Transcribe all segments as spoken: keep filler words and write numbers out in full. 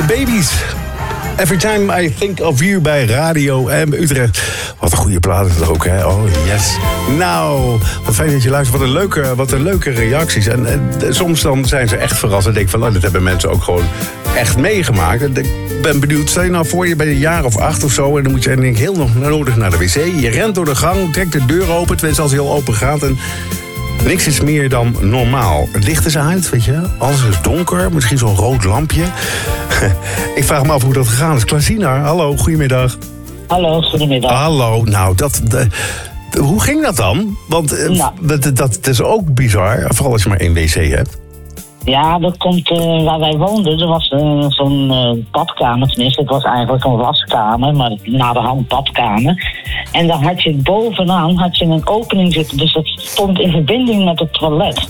Babies. Every time I think of you bij Radio M Utrecht. Wat een goede plaat is dat ook, hè? Oh, yes. Nou, wat fijn dat je luistert. Wat een leuke, wat een leuke reacties. En, en soms dan zijn ze echt verrast. En denk van, oh, dat hebben mensen ook gewoon echt meegemaakt. En ik ben benieuwd, stel je nou voor, je bent een jaar of acht of zo... en dan moet je en denk ik heel nog nodig naar de wc. Je rent door de gang, trekt de deur open, tenminste als hij al open gaat... en niks is meer dan normaal. Het licht is uit, weet je. Alles is donker, misschien zo'n rood lampje. Ik vraag me af hoe dat gegaan is. Klasina, hallo, goedemiddag. Hallo, goedemiddag. Hallo, nou, dat... De, de, hoe ging dat dan? Want uh, nou. dat, dat, dat is ook bizar, vooral als je maar één wc hebt. Ja, dat komt uh, waar wij woonden. Er was uh, zo'n uh, badkamer, tenminste. Het was eigenlijk een waskamer, maar na de hand badkamer. En dan had je bovenaan had je een opening zitten. Dus dat stond in verbinding met het toilet.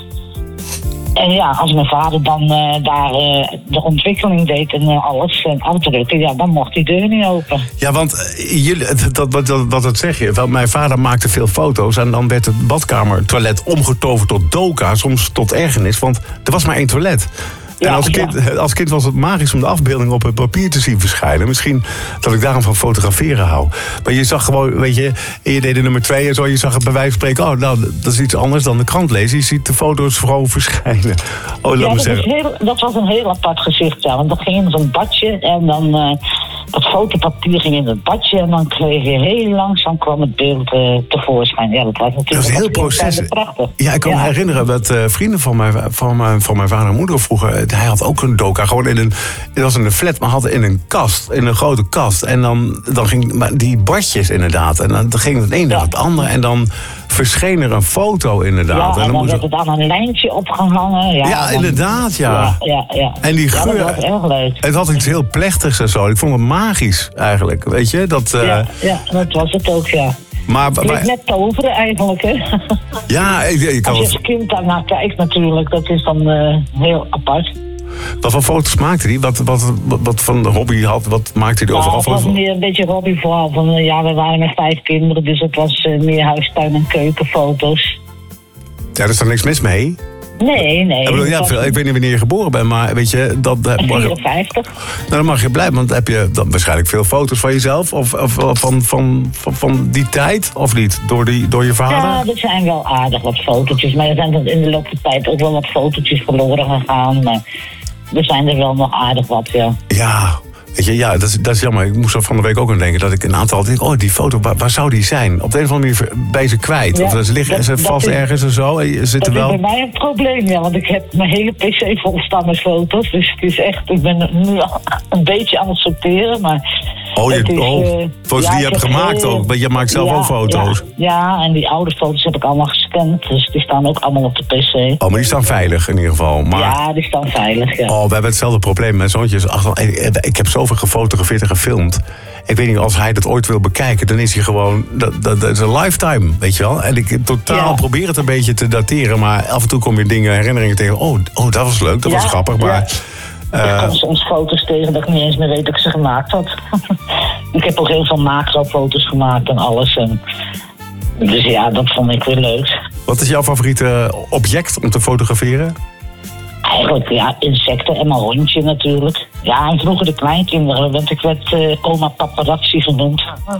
En ja, als mijn vader dan uh, daar uh, de ontwikkeling deed en uh, alles en afdrukken, ja, dan mocht die deur niet open. Ja, want uh, jullie, dat, dat, dat, dat, dat zeg je. Want mijn vader maakte veel foto's en dan werd het badkamertoilet omgetoverd tot doka, soms tot ergernis, want er was maar één toilet. En als kind, ja. als kind was het magisch om de afbeelding op het papier te zien verschijnen. Misschien dat ik daarom van fotograferen hou. Maar je zag gewoon, weet je, je deed de nummer twee en zo. Je zag het bij wijze van spreken, oh, nou, dat is iets anders dan de krant lezen. Je ziet de foto's gewoon verschijnen. Oh, ja, dat, is heel, dat was een heel apart gezicht, ja. Want dan ging in zo'n badje en dan... Uh, dat fotopapier ging in het badje en dan kreeg je heel langzaam kwam het beeld uh, tevoorschijn. Ja, dat was natuurlijk dat was een heel proces. Ja, ik kan ja. me herinneren dat uh, vrienden van mijn, van, mijn, van mijn vader en moeder vroeger, hij had ook een doka, gewoon in een, het was in een flat, maar had in een kast, in een grote kast. En dan, dan ging die badjes inderdaad, en dan ging het een naar ja. het andere en dan verscheen er een foto inderdaad. Ja, en dan, en dan moest werd het aan een lijntje opgehangen. Ja, ja dan, inderdaad, ja. ja, ja, ja. En die geur, ja, dat was erg leuk. Het had iets heel plechtigs en zo. Ik vond het magisch eigenlijk, weet je. Dat, uh... ja, ja, dat was het ook, ja. Maar, het maar... net toveren eigenlijk, hè. Ja, ik, ik kan als je als kind daarnaar kijkt natuurlijk, dat is dan uh, heel apart. Wat voor foto's maakte hij? Wat, wat, wat, wat van hobby had? Wat maakte hij overal? Ja, het was meer een beetje hobby vooral. Van, ja, we waren met vijf kinderen, dus het was uh, meer huistuin- en keukenfoto's. Ja, er is er niks mis mee. Nee, nee. Ik, bedoel, ja, ik weet niet wanneer je geboren bent, maar weet je... Dat, vierenvijftig. Nou, dan mag je blij, want heb je dan waarschijnlijk veel foto's van jezelf? Of, of, of van, van, van, van die tijd, of niet? Door, die, door je vader? Ja, er zijn wel aardig wat fotootjes. Maar er zijn in de loop der tijd ook wel wat fotootjes verloren gegaan. Maar er zijn er wel nog aardig wat, ja. Ja, weet je, ja, dat is, dat is jammer. Ik moest er van de week ook aan denken dat ik een aantal denk, oh, die foto, waar, waar zou die zijn? Op de een of andere manier ben je ze kwijt. Ja, of ze liggen ze vast is, ergens en zo. En zitten dat wel... is bij mij een probleem, ja. Want ik heb mijn hele pc vol staan met foto's. Dus het is echt, ik ben nu al een beetje aan het sorteren, maar... Oh, je, is, oh uh, foto's ja, die je hebt gemaakt heel, ook. Je maakt zelf ja, ook foto's. Ja, ja, en die oude foto's heb ik allemaal gescand. Dus die staan ook allemaal op de pc. Oh, maar die staan veilig in ieder geval. Maar... Ja, die staan veilig, ja. Oh, we hebben hetzelfde probleem. Mijn zoontje is acht. Ik heb zoveel gefotografeerd en gefilmd. Ik weet niet, als hij dat ooit wil bekijken, dan is hij gewoon... Dat, dat, dat is een lifetime, weet je wel. En ik totaal ja. probeer het een beetje te dateren. Maar af en toe kom je dingen, herinneringen tegen. Oh, oh dat was leuk, dat ja, was grappig, maar... Ja. Uh, ik kom soms foto's tegen dat ik niet eens meer weet dat ik ze gemaakt had. Ik heb ook heel veel macro-foto's gemaakt en alles. En dus ja, dat vond ik weer leuk. Wat is jouw favoriete object om te fotograferen? Eigenlijk, ja, insecten en mijn hondje natuurlijk. Ja, en vroeger de kleinkinderen, want ik werd uh, oma paparazzi genoemd.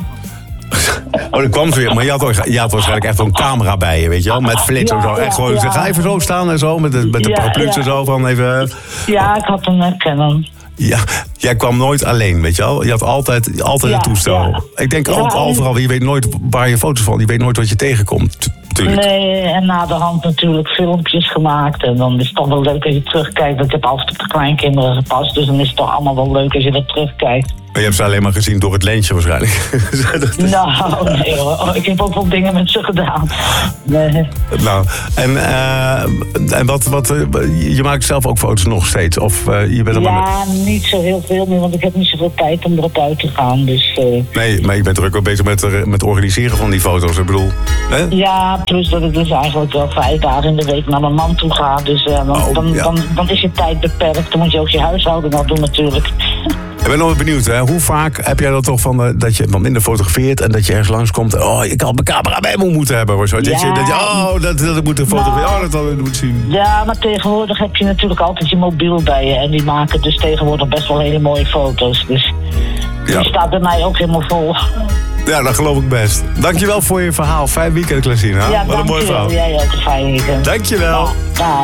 Oh, dat kwam weer. Maar je had, je had waarschijnlijk echt zo'n camera bij je, weet je wel? Met flits ja, en zo. Echt ja, gewoon, ja. Ga even zo staan en zo, met de, met de ja, paraplu's ja. en zo. Van even... Ja, ik had een uh, Canon. Ja, jij kwam nooit alleen, weet je wel? Je had altijd, altijd ja, een toestel. Ja. Ik denk ook ja, overal, je weet nooit waar je foto's van, je weet nooit wat je tegenkomt. Tuurlijk. Nee, en na de hand natuurlijk filmpjes gemaakt. En dan is het toch wel leuk als je terugkijkt. Ik heb altijd op de kleinkinderen gepast, dus dan is het toch allemaal wel leuk als je dat terugkijkt. Maar je hebt ze alleen maar gezien door het lensje waarschijnlijk. Nou, nee hoor. Oh, ik heb ook wel dingen met ze gedaan. Nee. Nou, en, uh, en wat, wat, je maakt zelf ook foto's nog steeds? Of, uh, je bent er ja, maar met... niet zo heel veel meer, want ik heb niet zoveel tijd om erop uit te gaan. Dus, uh... Nee, maar je bent er ook wel bezig met met het organiseren van die foto's, ik bedoel. Hè? Ja, plus dat ik dus eigenlijk wel vijf dagen in de week naar mijn man toe ga. Dus uh, dan, oh, dan, ja. dan, dan is je tijd beperkt. Dan moet je ook je huishouden nog doen natuurlijk. Ik ben nog wel benieuwd, hè? Hoe vaak heb jij dat toch van uh, dat je wat minder fotografeert en dat je ergens langskomt? Oh, ik had mijn camera bij me moeten hebben. Of zo. Dat, Ja. je, dat je, oh, dat, dat ik moet fotograferen. Nou, oh, dat hadden we moeten zien. Ja, maar tegenwoordig heb je natuurlijk altijd je mobiel bij je. En die maken dus tegenwoordig best wel hele mooie foto's. Dus Ja. die staat bij mij ook helemaal vol. Ja, dat geloof ik best. Dankjewel voor je verhaal. Fijn weekend, Clausine. Ja, Wat een mooi verhaal. dankjewel. Jij ook een fijn weekend. Dankjewel. Ja, dag.